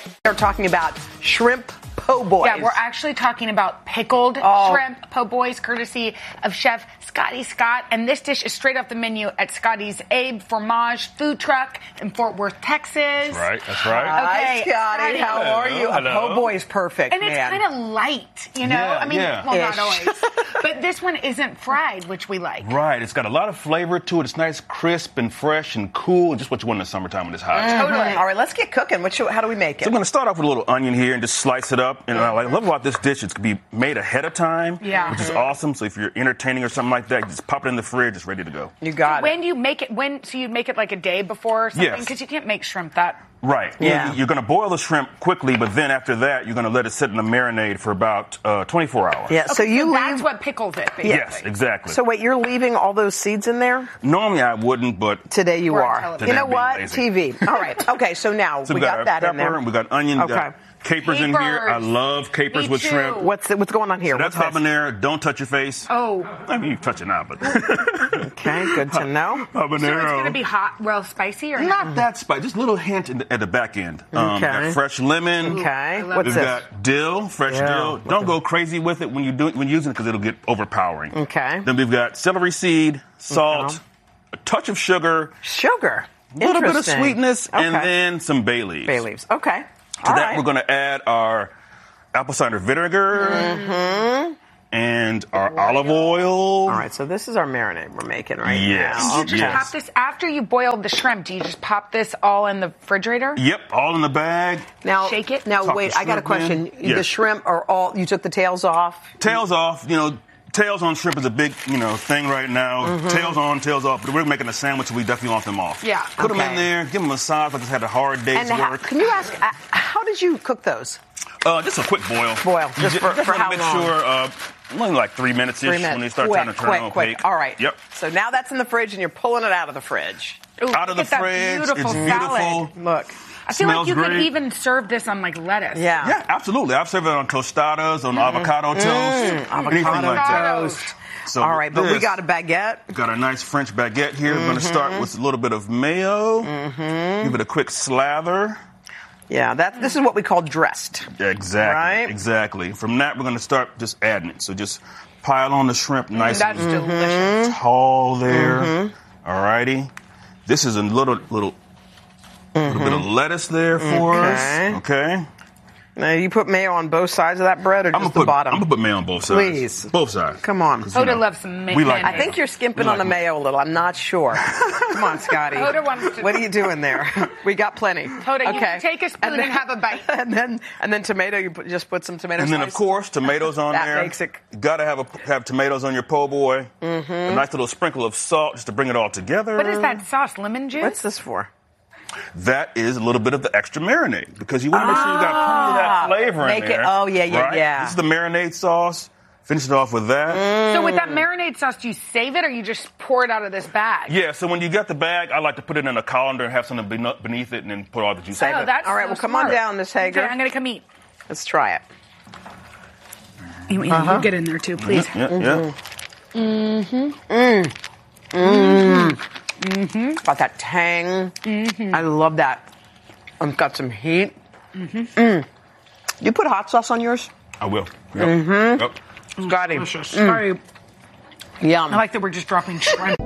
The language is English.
They're talking about shrimp po' boys. Yeah, we're actually talking about pickled shrimp po' boys, courtesy of Chef Scotty Scott. And this dish is straight off the menu at Scotty's Abe Fromage food truck in Fort Worth, Texas. That's right. Hi, Scotty. How are you? Hello. A po' boy is perfect, And it's kind of light, you know? Yeah, I mean, yeah. well, not always. But this one isn't fried, which we like. Right. It's got a lot of flavor to it. It's nice, crisp, and fresh, and cool, and just what you want in the summertime when it's hot. Totally. All right, let's get cooking. How do we make it? So I'm going to start off with a little onion here and just slice it up. And I love about this dish, it's going to be made ahead of time, which is awesome. So if you're entertaining or something like that, you just pop it in the fridge, it's ready to go. You got it. When do you make it? So you'd make it like a day before or something? Yes. Because you can't make shrimp that. Right. Yeah. You're going to boil the shrimp quickly, but then after that, you're going to let it sit in a marinade for about 24 hours. Yeah, so you leave... That's what pickles it, basically. Yes, exactly. So wait, you're leaving all those seeds in there? Normally I wouldn't, but... Today you We're on are. television. You know Today what? I'm being lazy. TV. All right. Okay, so now So we got our that in pepper, there. and we got onion, we Okay. got capers in here. I love capers Me with too. shrimp. What's going on here? So that's What's this? habanero. Don't touch your face. Oh. I mean, you touch it now, but... Okay, good to know. Habanero. So it's going to be hot, real spicy? Or Not that spicy. Just a little hint at the back end. Okay. Got fresh lemon. Okay. love What's We've this? got dill, fresh dill. Don't go crazy with it when you're using it because it'll get overpowering. Okay. Then we've got celery seed, salt, Okay. a touch of sugar, Sugar. a little bit of Interesting. sweetness, and Okay. then some bay leaves. Bay leaves. Okay. To that, we're going to add our apple cider vinegar and our olive oil. All right, so this is our marinade we're making right Yes. now. You just pop this after you boiled the shrimp. Do you just pop this all in the refrigerator? Yep, all in the bag. Now, Shake it? Now, Tuck wait, the I got a shrimp question. in. Yes. The shrimp are all, you took the tails off? Tails off, tails on shrimp is a big, thing right now. Tails on, tails off. But we're making a sandwich, so we definitely want them off. Yeah. Put them Okay. in there, give them a massage like it's had a hard day's And work. can you ask, how did you cook those? Just a quick boil. Boil, You just for wanna how make long? sure, only like 3 minutes-ish 3 minutes. when they start trying to turn opaque. All right. Yep. So now that's in the fridge, and you're pulling it out of the fridge. Ooh, Out of the look at that fridge, beautiful it's beautiful. salad. Look. I feel like Smells you could great. even serve this on like lettuce. Yeah. Yeah, absolutely. I've served it on tostadas, on avocado toast, anything Avocado like that. toast. So All right, but we this- got a baguette. Got a nice French baguette here. We're going to start with a little bit of mayo. Give it a quick slather. Yeah, this is what we call dressed. Exactly. Right? Exactly. From that, we're going to start just adding it. So just pile on the shrimp nice That's and delicious. tall there. All righty. This is a little bit of lettuce there for us. Okay. Now, you put mayo on both sides of that bread or just the bottom? I'm going to put mayo on both sides. Please. Both sides. Come on. Hoda loves some mayo. we like I think you're skimping We on like the mayo a little. I'm not sure. Come on, Scotty. Hoda wants to- What are you doing there? We got plenty. Hoda, you can take a spoon and have a bite. And then tomato. You just put some tomato. And then, of slices. course, tomatoes on That there. makes it- You got to have tomatoes on your po' boy. A nice little sprinkle of salt just to bring it all together. What is that sauce? Lemon juice? What's this for? That is a little bit of the extra marinade because you want to make sure you got plenty of that flavor Make in it- there. oh, yeah. Right? This is the marinade sauce. Finish it off with that. So with that marinade sauce, do you save it or you just pour it out of this bag? Yeah, so when you get the bag, I like to put it in a colander and have something beneath it and then put all the juice Save out. it. that's All right, so well, come on smart. down, Miss Hager. Okay, I'm going to come eat. Let's try it. You get in there too, please. Yeah. Got that tang. I love that. It's got some heat. You put hot sauce on yours? I will. Yep. Yep. Scotty. Sorry. Yum. I like that we're just dropping shrimp.